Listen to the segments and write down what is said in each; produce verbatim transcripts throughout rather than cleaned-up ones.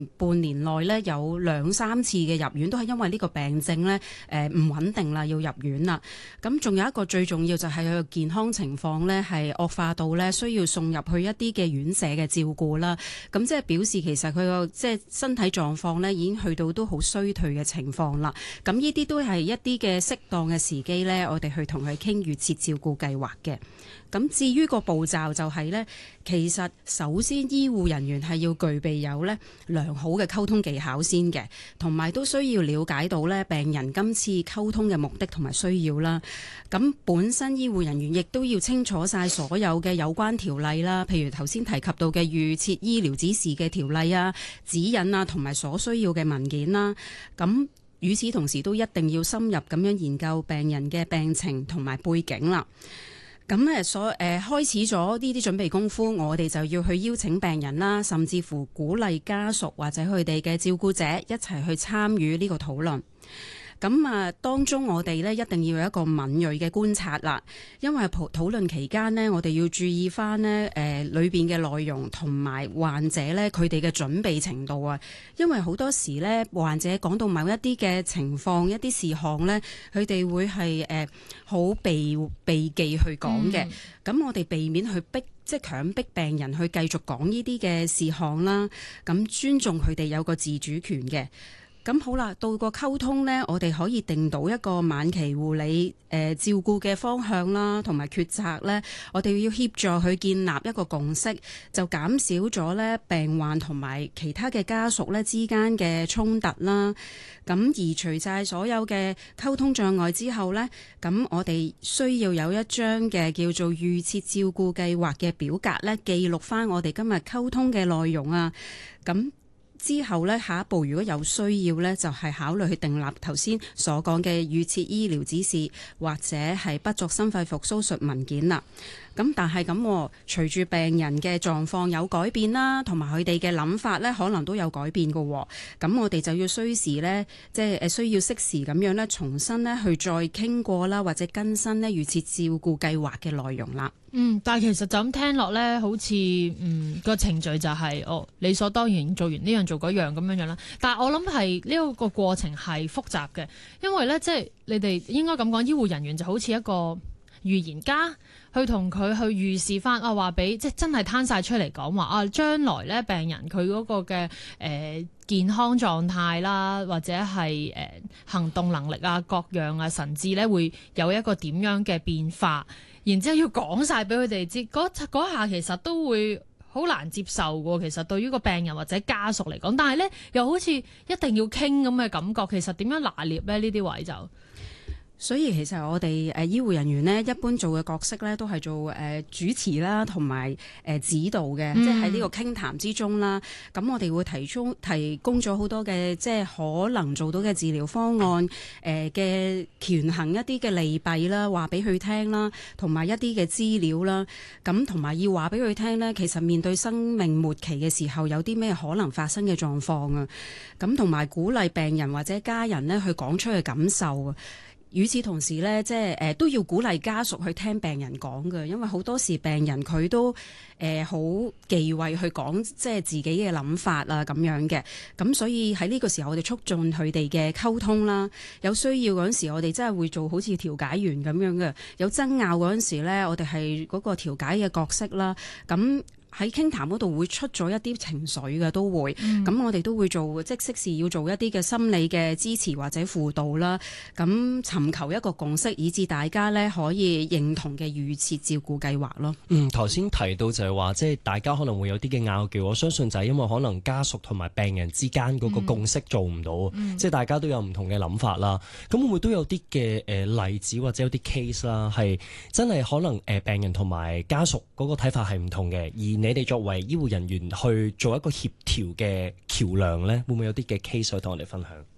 半年內咧有兩三次嘅入院，都係因為呢個病症咧誒唔穩定啦，要入院啦。咁仲有一個最重要就係佢嘅健康情況咧係惡化到咧需要送入去一啲嘅院舍嘅照顧啦。咁即係表示其實佢個即係身體狀況咧已經去到都好衰退嘅情況啦。咁呢啲都係一啲嘅適當嘅時機咧，我哋去同佢傾預設照顧計劃嘅。咁至於個步驟就係咧，其實首先醫護人員係要具備有咧良好嘅溝通技巧先嘅，同埋都需要了解到咧病人今次溝通嘅目的同埋需要啦。咁本身醫護人員亦都要清楚晒所有嘅有關條例啦，譬如頭先提及到嘅預設醫療指示嘅條例啊、指引啊，同埋所需要嘅文件啦。咁與此同時，都一定要深入咁樣研究病人嘅病情同埋背景啦。咁咧所誒、呃、開始咗呢啲準備功夫，我哋就要去邀請病人啦，甚至乎鼓勵家屬或者佢哋嘅照顧者一齊去參與呢個討論。咁啊，當中我哋咧一定要有一個敏銳嘅觀察啦，因為討討論期間呢，我哋要注意翻呢誒裏邊嘅內容同埋患者咧佢哋嘅準備程度啊。因為好多時咧患者講到某一啲嘅情況、一啲事項咧，佢哋會係誒好避避忌去講嘅。咁、嗯、我哋避免去逼即係強迫病人去繼續講呢啲嘅事項啦。咁尊重佢哋有個自主權嘅。咁好啦，到個溝通呢，我哋可以定到一個晚期護理誒、呃、照顧嘅方向啦，同埋決策呢，我哋要協助去建立一個共識，就減少咗呢病患同埋其他嘅家屬呢之間嘅衝突啦。咁移除晒所有嘅溝通障礙之後呢，咁我哋需要有一張嘅叫做預設照顧計劃嘅表格呢，記錄翻我哋今日溝通嘅內容啊。咁之後呢，下一步如果有需要呢，就係考慮去訂立頭先所講嘅預設醫療指示，或者係不作心肺復甦術文件啦。咁但係咁，隨住病人嘅狀況有改變啦，同埋佢哋嘅諗法呢，可能都有改變㗎。咁我哋就要需時呢，即係誒需要適時咁樣呢，重新呢去再傾過啦，或者更新呢預設照顧計劃嘅內容啦。 嗯，但係其實就咁聽落咧，好似嗯個程序就係、是、哦理所當然做完呢樣做嗰樣咁樣樣啦。但係我諗係呢個過程係複雜嘅，因為咧即係你哋應該咁講，醫護人員就好似一個預言家，去同佢去預示翻啊，話俾即係真係攤晒出嚟講話啊，將來咧病人佢嗰個嘅誒、呃、健康狀態啦，或者係誒、呃、行動能力啊、各樣啊、神智咧會有一個點樣嘅變化。然之後要講晒俾佢哋知，嗰嗰下其實都會好難接受喎。其實對於個病人或者家屬嚟講，但係咧又好似一定要傾咁嘅感覺。其實點樣拿捏咧？呢啲位就。 所以其實我哋誒醫護人員呢，一般做嘅角色呢，都係做誒主持啦，同埋誒指導嘅，嗯、即係喺呢個傾談之中啦。咁我哋會提出提供咗好多嘅即係可能做到嘅治療方案，誒嘅權衡一啲嘅利弊啦，話俾佢聽啦，同埋一啲嘅資料啦。咁同埋要話俾佢聽呢，其實面對生命末期嘅時候，有啲咩可能發生嘅狀況啊。咁同埋鼓勵病人或者家人呢，去講出去感受啊。與此同時咧，即係誒都要鼓勵家屬去聽病人講嘅，因為好多時病人佢都誒好、呃、忌諱去講即係自己嘅諗法啊咁樣嘅，咁所以喺呢個時候我哋促進佢哋嘅溝通啦。有需要嗰陣時，我哋真係會做好似調解員咁樣嘅。有爭拗嗰陣時咧，我哋係嗰個調解嘅角色啦。咁喺傾談嗰度會出咗一啲情緒嘅，都會咁、嗯、我哋都會做即適時要做一啲嘅心理嘅支持或者輔導啦。咁尋求一個共識，以致大家呢可以認同嘅預設照顧計劃咯。 嗯，頭先提到就係話，即係大家可能會有啲嘅拗撬，我相信就係因為可能家屬同埋病人之間嗰個共識做唔到，嗯、即係大家都有唔同嘅諗法啦。咁會唔會都有啲嘅誒例子或者有啲 case 啦，係真係可能誒病人同埋家屬嗰個睇法係唔同嘅，而你哋作為醫護人員去做一個協調嘅橋梁呢，會唔會有啲嘅 case 可以同我哋分享？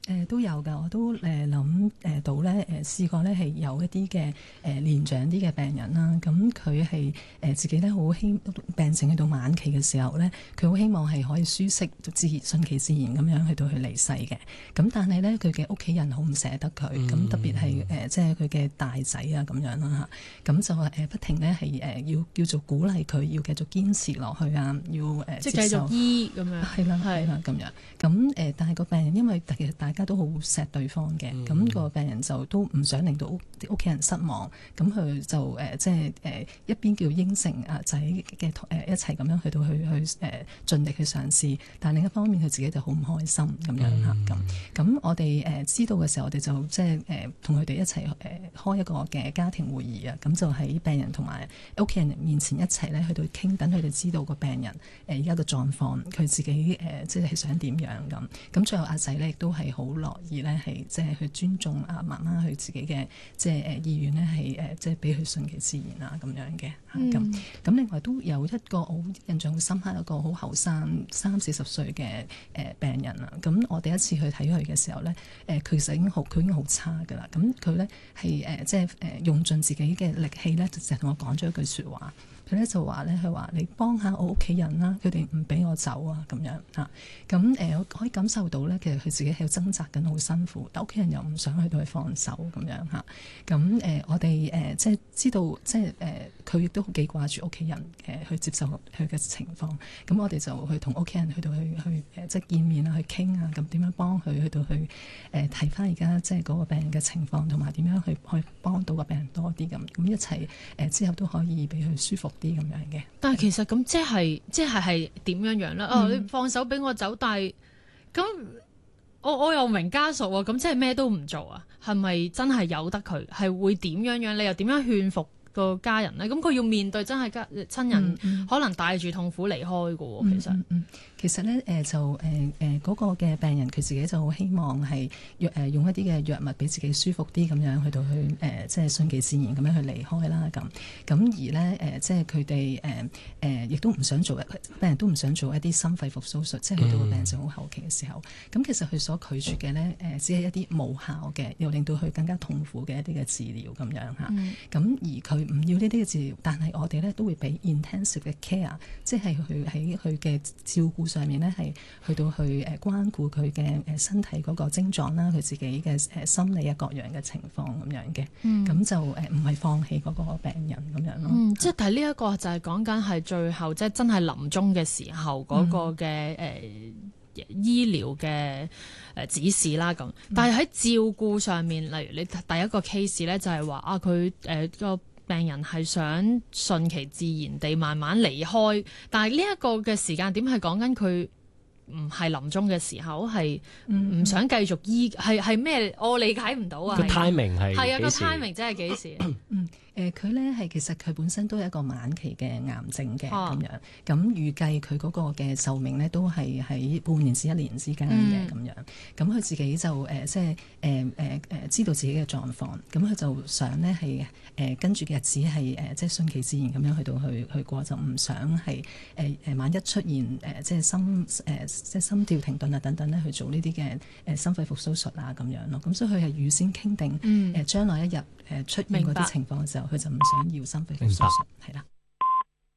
誒、呃、都有㗎，我都誒諗誒到咧誒、呃、試過咧係有一啲嘅誒年長啲嘅病人啦，咁佢係誒自己咧好希病情去到晚期嘅時候咧，佢好希望係可以舒適自順其自然咁樣去到去離世嘅。咁但係咧佢嘅屋企人好唔捨得佢，咁、嗯、特別係誒、呃、即係佢嘅大仔啊咁樣啦嚇，咁就誒不停咧係誒要叫做鼓勵佢要繼續堅持落去啊，要誒、呃、 即係繼續醫咁樣， 係啦係啦咁樣。咁誒但係個病人因為其實大家都好錫對方嘅，咁、嗯、個病人就都唔想令到屋屋企人失望，咁佢就誒、呃、即係誒、呃、一邊叫應承阿仔嘅誒一齊咁樣去到去去誒、呃、盡力去嘗試，但另一方面佢自己就好唔開心咁樣嚇咁。咁、嗯、我哋誒、呃、知道嘅時候，我哋就即係誒同佢哋一齊誒、呃、開一個嘅家庭會議啊，咁就喺病人同埋屋企人面前一齊咧去到傾，等佢哋知道個病人誒而家嘅狀況，佢自己誒、呃、即係想點樣咁。咁最後阿仔咧亦都係好樂意咧，係即係去尊重阿媽媽佢自己嘅即係誒意願咧，係誒即係俾佢順其自然啊咁樣嘅嚇咁。咁另外都有一個好印象好深刻一個好後生三四十歲嘅誒病人啊。咁我第一次去睇佢嘅時候咧，誒佢其實已經好佢已經好差噶啦。咁佢咧係誒即係誒用盡自己嘅力氣咧，就成日同我講咗一句説話。佢咧就話咧，佢話你幫下我屋企人啦，佢哋唔俾我走啊，咁樣嚇。咁誒，我可以感受到咧，其實佢自己喺度掙扎緊，好辛苦，但屋企人又唔想去到去放手咁樣嚇。咁誒，我哋誒即係知道，即係誒，佢亦都好記掛住屋企人誒去接受佢嘅情況。咁我哋就去同屋企人去到去去誒即係見面啊，去傾啊，咁點樣幫佢去到去誒睇翻而家即係嗰個病人嘅情況，同埋點樣去去幫到個病人多啲咁，咁一齊誒之後都可以俾佢舒服啲咁樣嘅。 但係其實咁即係即係係點樣樣咧？哦，你放手俾我走，但係咁我我又明家屬喎，咁即係咩都唔做啊？係咪真係由得佢？係會點樣樣？你又點樣勸服個家人咧？咁佢要面對真係家親人，嗯嗯、可能帶住痛苦離開㗎喎。其實。嗯嗯嗯其實咧，誒、呃、就誒誒嗰個嘅病人，佢自己就好希望係藥誒用一啲嘅藥物俾自己舒服啲咁樣去到去誒、呃，即係順其自然咁樣去離開啦咁。咁而咧誒、呃，即係佢哋誒誒，亦都唔想做，病人都唔想做一啲心肺復甦術，即係去到個病情好後期嘅時候。咁、嗯、其實佢所拒絕嘅咧誒，只係一啲無效嘅，又令到佢更加痛苦嘅一啲嘅治療咁樣嚇。咁、嗯、而佢唔要呢啲嘅治療，但係我哋咧都會俾 intensive 嘅 care，即係佢喺佢嘅照顧上面咧係去到去誒關顧佢嘅誒身體嗰個症狀啦，佢自己嘅誒心理啊各樣嘅情況咁樣嘅，咁、嗯、就誒唔係放棄嗰個病人咁樣咯。嗯， 即係但係呢一個就係講緊係最後即係真係臨終嘅時候嗰個嘅誒、嗯呃、醫療嘅誒指示啦咁。但係喺照顧上面，例如你第一個 case 咧就係話啊佢誒個病人係想順其自然地慢慢離開，但係呢一個嘅時間點係講緊佢唔係臨終嘅時候，係唔想繼續醫，係係咩？我理解唔到啊！ 個 timing 係係啊，個 timing 真係幾時？ 嗯誒佢咧係其實佢本身都係一個晚期嘅癌症嘅咁、啊、樣，咁預計佢嗰個嘅壽命咧都係喺半年至一年之間嘅咁、嗯、樣，咁佢自己就誒、呃、即係誒誒誒知道自己嘅狀況，咁佢就想咧係誒跟住嘅日子係誒、呃、即係順其自然咁樣去到去去過，就唔想係誒誒萬一出現誒、呃、即係心誒、呃、即係心跳停頓啊等等咧去做呢啲嘅誒心肺復甦術啊咁樣咯，咁所以佢係預先傾定誒將來一日誒出現嗰啲情況嘅時候。佢就唔想要心肺復甦術，係啦。